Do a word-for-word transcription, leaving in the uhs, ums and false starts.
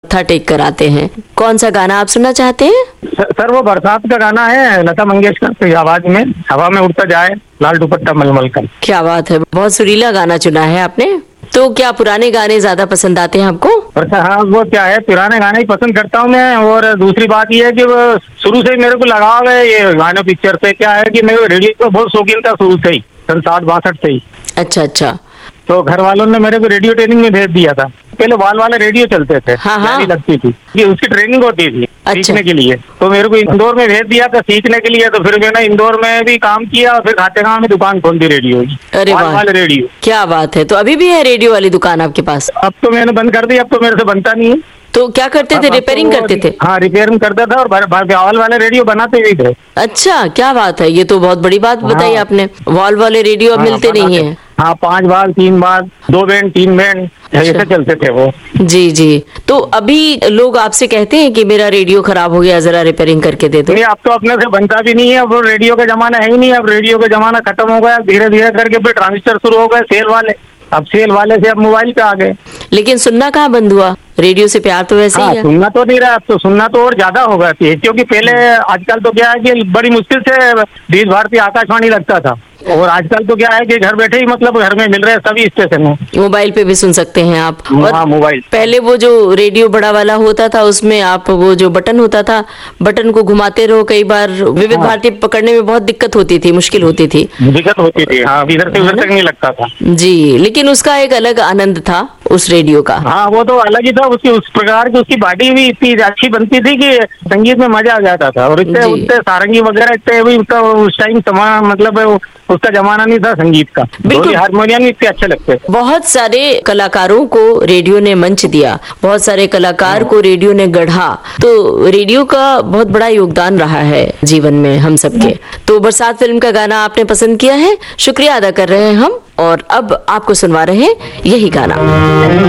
मत्था टेक कर आते हैं। कौन सा गाना आप सुनना चाहते हैं? सर वो बरसात का गाना है, लता मंगेशकर की आवाज में, हवा में उड़ता जाए लाल दुपट्टा मलमल कर। क्या बात है, बहुत सुरीला गाना चुना है आपने। तो क्या पुराने गाने ज्यादा पसंद आते हैं आपको? अच्छा हाँ, वो क्या है, पुराने गाने ही पसंद करता हूँ मैं। और दूसरी बात ये है कि वो शुरू से ही मेरे को लगाव है ये गाने पिक्चर से। क्या है कि मैं रेडियो का बहुत शौकीन था शुरू से ही, सन साठ बासठ से ही। अच्छा अच्छा। तो घर वालों ने मेरे को रेडियो ट्रेनिंग में भेज दिया था। पहले वाल वाले रेडियो चलते थे, हाँ हाँ, लगती थी कि उसकी ट्रेनिंग होती थी अच्छा, सीखने के लिए। तो मेरे को इंदौर में भेज दिया था सीखने के लिए। तो फिर मैंने इंदौर में भी काम किया, फिर खातेगांव में दुकान खोल दी रेडियो की। अरे वाल वाह, वाले रेडियो। क्या बात है। तो अभी भी है रेडियो वाली दुकान आपके पास? अब तो मैंने बंद कर दी, अब तो मेरे से बनता नहीं है। तो क्या करते थे, रिपेयरिंग करते थे? हाँ रिपेयरिंग करता था, और वाल वाले रेडियो बनाते भी थे। अच्छा, क्या बात है, ये तो बहुत बड़ी बात बताई हाँ। आपने। वॉल वाले रेडियो अब हाँ, मिलते नहीं है। हाँ, पांच बाल तीन बाल दो बैंड तीन बैंड ऐसे चलते थे वो। जी जी। तो अभी लोग आपसे कहते हैं कि मेरा रेडियो खराब हो गया, जरा रिपेयरिंग करके दे दो? नहीं, अब तो अपने से बनता भी नहीं है। अब रेडियो का जमाना है ही नहीं। अब रेडियो का जमाना खत्म हो गया। धीरे धीरे करके फिर ट्रांजिस्टर शुरू हो गए, सेल वाले। अब सेल वाले से अब मोबाइल पे आ गए। लेकिन सुनना कहाँ बंद हुआ, रेडियो से प्यार तो वैसे हाँ, ही है। सुनना तो नहीं रहा, अब तो सुनना तो और ज्यादा हो गया थी। क्योंकि पहले आजकल तो क्या है कि बड़ी मुश्किल से बीस भारतीय आकाशवाणी लगता था, और आजकल तो क्या है कि घर बैठे ही मतलब घर में मिल रहे हैं सभी स्टेशन में। मोबाइल पे भी सुन सकते हैं आप। और हाँ, मोबाइल। पहले वो जो रेडियो बड़ा वाला होता था, उसमें आप वो जो बटन होता था, बटन को घुमाते रहो, कई बार विविध हाँ। भारती पकड़ने में बहुत दिक्कत होती थी, मुश्किल होती थी। दिक्कत होती थी, हाँ, इधर से उधर तक नहीं लगता था। जी, लेकिन उसका एक अलग आनंद था उस रेडियो का। हाँ, वो तो अलग ही था। उसकी उस प्रकार की उसकी बॉडी भी इतनी अच्छी बनती थी कि संगीत में मजा आ जाता था। और इतने जी। उतने सारंगी वगैरह इतने भी उसका उस टाइम समा मतलब उसका जमाना नहीं था संगीत का। बिल्कुल। हारमोनियम इतने अच्छे लगते थे। बहुत सारे कलाकारों को रेडियो ने मंच दिया, बहुत सारे कलाकार को रेडियो ने गढ़ा। तो रेडियो का बहुत बड़ा योगदान रहा है जीवन में हम सबके। तो बरसात फिल्म का गाना आपने पसंद किया है, शुक्रिया अदा कर रहे हैं हम। और अब आपको सुनवा रहे हैं यही गाना।